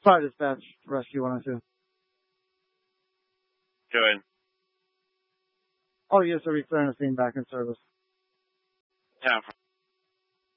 Fire dispatch, rescue 102. Go ahead. Oh, yes, sir. We're clearing the scene back in service. Yeah.